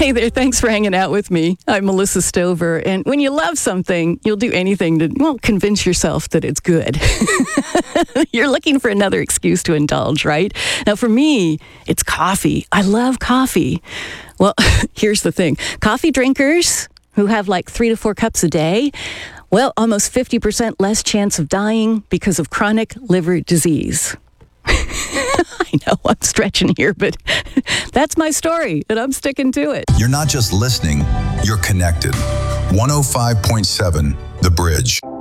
Hey there, thanks for hanging out with me. I'm Melissa Stover, and when you love something, you'll do anything to, convince yourself that it's good. You're looking for another excuse to indulge, right? Now, for me, it's coffee. I love coffee. Well, here's the thing. Coffee drinkers who have like 3 to 4 cups a day, well, almost 50% less chance of dying because of chronic liver disease. I know I'm stretching here, but that's my story, and I'm sticking to it. You're not just listening, you're connected. 105.7 The Bridge.